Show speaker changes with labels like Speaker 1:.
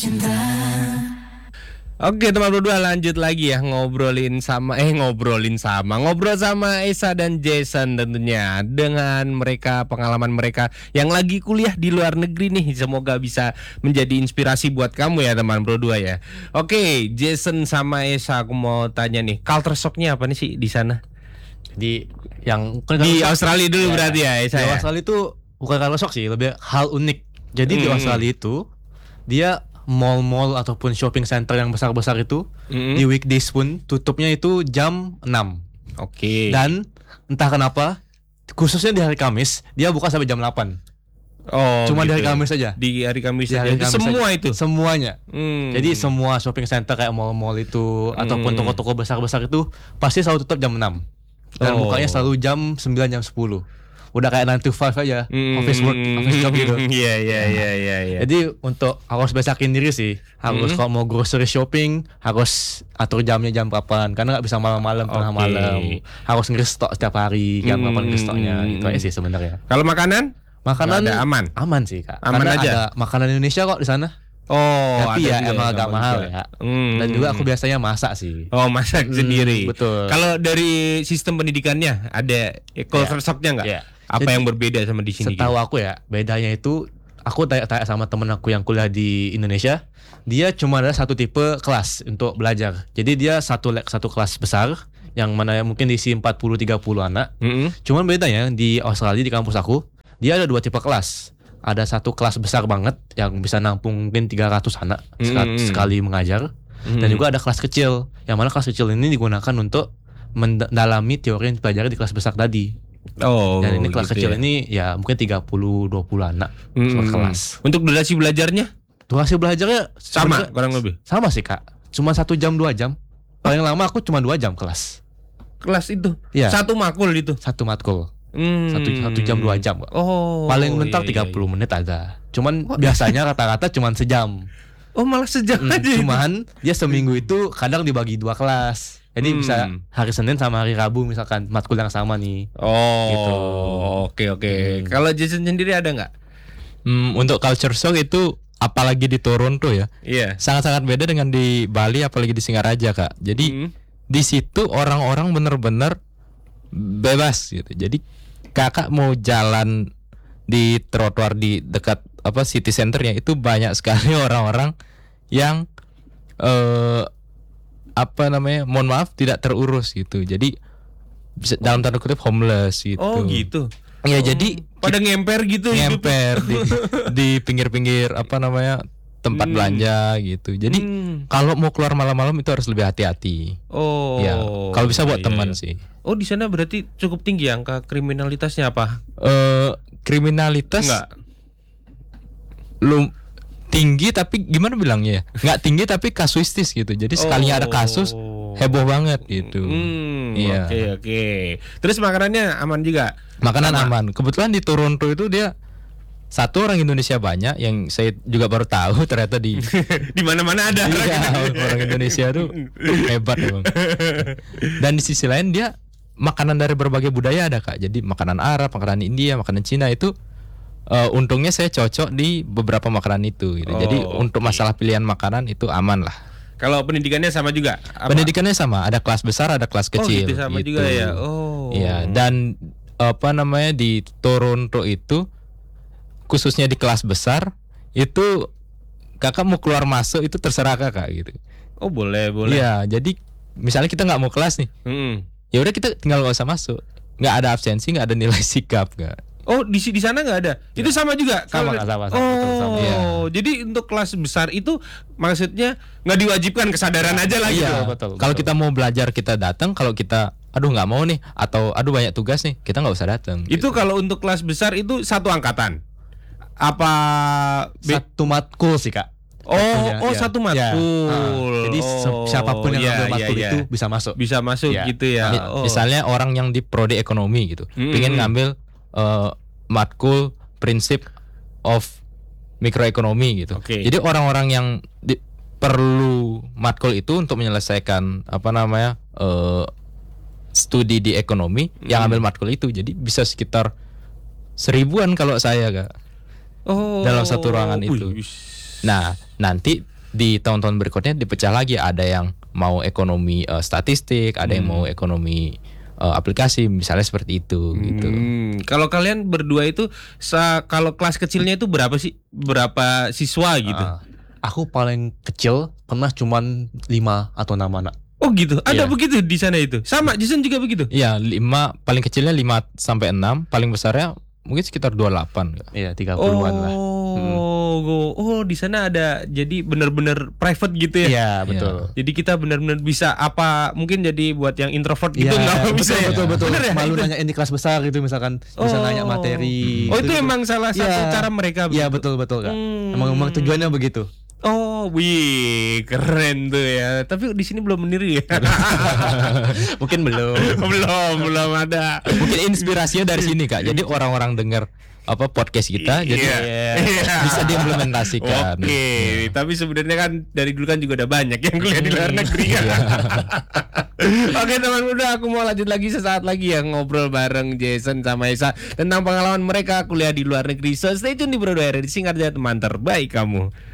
Speaker 1: Oke teman berdua, lanjut lagi ya ngobrol sama Esa dan Jason tentunya, dengan mereka, pengalaman mereka yang lagi kuliah di luar negeri nih. Semoga bisa menjadi inspirasi buat kamu ya teman berdua ya. Oke, Jason sama Esa, aku mau tanya nih, culture shocknya apa nih sih di sana?
Speaker 2: Di
Speaker 1: Australia dulu ya, berarti ya Esa.
Speaker 2: Di
Speaker 1: ya?
Speaker 2: Australia itu bukan culture shock sih, lebih hal unik. Jadi di Australia itu dia mall-mall ataupun shopping center yang besar-besar itu di weekdays pun tutupnya itu jam 6.
Speaker 1: Oke.
Speaker 2: Dan entah kenapa khususnya di hari Kamis dia buka sampai jam 8.
Speaker 1: Oh,
Speaker 2: cuma
Speaker 1: gitu.
Speaker 2: di hari Kamis aja.
Speaker 1: Di hari Kamis
Speaker 2: Di hari
Speaker 1: aja.
Speaker 2: Kamis
Speaker 1: Semua
Speaker 2: aja.
Speaker 1: itu.
Speaker 2: Semuanya. Jadi semua shopping center kayak mall-mall itu ataupun toko-toko besar-besar itu pasti selalu tutup jam 6. Dan bukanya selalu jam 9 jam 10. Udah kayak 9 to 5 aja, office job gitu.
Speaker 1: Iya.
Speaker 2: Jadi untuk harus besakin diri sih, harus kalau mau grocery shopping harus atur jamnya jam berapaan, karena nggak bisa malam-malam tengah malam. Harus nge-stock setiap hari jam berapa nge-stocknya. Itu aja sih sebenarnya.
Speaker 1: Kalau makanan
Speaker 2: ada
Speaker 1: aman.
Speaker 2: Aman sih Kak.
Speaker 1: Aman
Speaker 2: karena
Speaker 1: aja.
Speaker 2: ada makanan Indonesia kok di sana.
Speaker 1: ada
Speaker 2: Tapi ya
Speaker 1: juga
Speaker 2: emang agak mahal
Speaker 1: juga.
Speaker 2: ya. Dan juga aku biasanya masak sih.
Speaker 1: Masak sendiri.
Speaker 2: Betul.
Speaker 1: Kalau dari sistem pendidikannya ada culture shock-nya nggak?
Speaker 2: Yeah.
Speaker 1: Apa
Speaker 2: Jadi,
Speaker 1: yang berbeda sama di sini?
Speaker 2: Setahu aku ya, bedanya itu aku tanya sama temen aku yang kuliah di Indonesia, dia cuma ada satu tipe kelas untuk belajar. Jadi dia satu kelas besar yang mana mungkin diisi 40-30 anak. Cuman bedanya di Australia di kampus aku, dia ada dua tipe kelas. Ada satu kelas besar banget yang bisa nampung mungkin 300 anak sekali mengajar. Dan juga ada kelas kecil, yang mana kelas kecil ini digunakan untuk mendalami teori yang dipelajari di kelas besar tadi. Dan ini kelas
Speaker 1: gitu
Speaker 2: kecil ini ya mungkin 30-20 anak kelas.
Speaker 1: Untuk durasi belajarnya?
Speaker 2: Durasi belajarnya
Speaker 1: Sama kurang lebih.
Speaker 2: Sama sih Kak. Cuma 1 jam 2 jam. Paling lama aku cuma 2 jam kelas.
Speaker 1: Kelas itu?
Speaker 2: Ya.
Speaker 1: Satu makul itu?
Speaker 2: Satu matkul. 1 jam 2 jam Kak. Paling bentar 30 menit ada. Cuman biasanya rata-rata cuma sejam.
Speaker 1: Malah sejam aja.
Speaker 2: Cuman dia seminggu itu kadang dibagi 2 kelas. Jadi bisa hari Senin sama hari Rabu misalkan matkul yang sama nih.
Speaker 1: Gitu. Oke. Kalau Jason sendiri ada nggak?
Speaker 3: Untuk culture shock itu apalagi di Toronto ya.
Speaker 1: Iya.
Speaker 3: Sangat-sangat beda dengan di Bali, apalagi di Singaraja Kak. Jadi di situ orang-orang bener-bener bebas gitu. Jadi kakak mau jalan di trotoar di dekat city centernya itu banyak sekali orang-orang yang mohon maaf tidak terurus gitu. Jadi dalam tanda kutip homeless gitu.
Speaker 1: Gitu.
Speaker 3: Ya jadi
Speaker 1: pada ngemper gitu.
Speaker 3: Ngemper di pinggir-pinggir tempat belanja gitu. Jadi kalau mau keluar malam-malam itu harus lebih hati-hati. Ya, kalau bisa buat teman sih.
Speaker 1: Di sana berarti cukup tinggi angka kriminalitasnya apa?
Speaker 3: Kriminalitas
Speaker 1: enggak.
Speaker 3: Tinggi tapi gimana bilangnya ya? Nggak tinggi tapi kasuistis gitu. Jadi sekalinya ada kasus heboh banget gitu. Iya.
Speaker 1: Oke. Terus makanannya aman juga?
Speaker 3: Makanan aman. Kebetulan di Toronto itu dia satu orang Indonesia banyak yang saya juga baru tahu ternyata di
Speaker 1: di mana-mana ada.
Speaker 3: Orang Indonesia tuh hebat emang. Dan di sisi lain dia makanan dari berbagai budaya ada Kak. Jadi makanan Arab, makanan India, makanan Cina itu untungnya saya cocok di beberapa makanan itu gitu. Jadi untuk masalah pilihan makanan itu aman lah.
Speaker 1: Kalau pendidikannya sama juga?
Speaker 3: Pendidikannya sama, ada kelas besar, ada kelas kecil.
Speaker 1: Gitu sama juga ya.
Speaker 3: Iya, dan di Toronto itu khususnya di kelas besar itu kakak mau keluar masuk itu terserah kakak gitu.
Speaker 1: Boleh.
Speaker 3: Iya, jadi misalnya kita nggak mau kelas nih, ya udah kita tinggal nggak usah masuk, nggak ada absensi, nggak ada nilai sikap nggak.
Speaker 1: Di sana nggak ada. Itu sama juga.
Speaker 2: Sama.
Speaker 1: Ya. Jadi untuk kelas besar itu maksudnya nggak diwajibkan, kesadaran aja lah gitu.
Speaker 2: Betul.
Speaker 3: Kalau kita mau belajar kita datang, kalau kita nggak mau nih atau banyak tugas nih, kita nggak usah datang.
Speaker 1: Itu gitu. Kalau untuk kelas besar itu satu angkatan. Apa
Speaker 2: satu matkul sih Kak.
Speaker 1: Satu matkul.
Speaker 2: Jadi siapapun yang ngambil matkul itu bisa masuk
Speaker 1: gitu ya.
Speaker 3: Misalnya orang yang di prodi ekonomi gitu, pengen ngambil matkul prinsip of mikroekonomi gitu. Jadi orang-orang yang perlu matkul itu untuk menyelesaikan studi di ekonomi yang ambil matkul itu. Jadi bisa sekitar 1000-an kalau saya Kak. Dalam satu ruangan itu. Nah, nanti di tahun-tahun berikutnya dipecah lagi, ada yang mau ekonomi statistik, ada yang mau ekonomi aplikasi, misalnya seperti itu gitu.
Speaker 1: Kalau kalian berdua itu kalau kelas kecilnya itu berapa sih? Berapa siswa gitu?
Speaker 2: Aku paling kecil pernah cuman 5 atau 6 anak.
Speaker 1: Oh gitu. Ada
Speaker 2: Iya.
Speaker 1: begitu di sana itu. Sama Jason juga begitu.
Speaker 3: Iya, 5 paling kecilnya 5 sampai 6, paling besarnya mungkin sekitar 28 enggak?
Speaker 2: Iya, 30-an lah.
Speaker 1: Oh, di sana ada jadi benar-benar private gitu ya.
Speaker 2: Iya, betul.
Speaker 1: Jadi kita benar-benar bisa apa mungkin jadi buat yang introvert gitu
Speaker 2: Iya,
Speaker 1: nggak bisa ya?
Speaker 2: betul.
Speaker 1: Bener ya?
Speaker 2: Malu
Speaker 1: Itu?
Speaker 2: nanyain di kelas besar gitu misalkan bisa nanya materi.
Speaker 1: Oh, itu
Speaker 2: gitu.
Speaker 1: emang salah satu
Speaker 2: Iya.
Speaker 1: cara mereka.
Speaker 2: Iya,
Speaker 1: begitu?
Speaker 2: betul Kak. Emang tujuannya begitu.
Speaker 1: Oh, wih, keren tuh ya. Tapi di sini belum meniru ya.
Speaker 2: Mungkin belum.
Speaker 1: belum ada.
Speaker 3: Mungkin inspirasinya dari sini Kak. Jadi orang-orang dengar podcast kita jadi
Speaker 1: Iya.
Speaker 3: bisa diimplementasikan.
Speaker 1: Oke, tapi sebenarnya kan dari dulu kan juga udah banyak yang kuliah di luar negeri ya. Oke teman muda, aku mau lanjut lagi sesaat lagi ya ngobrol bareng Jason sama Esa tentang pengalaman mereka kuliah di luar negeri. So stay tune di Bro 2 RRI, singkat aja teman terbaik kamu.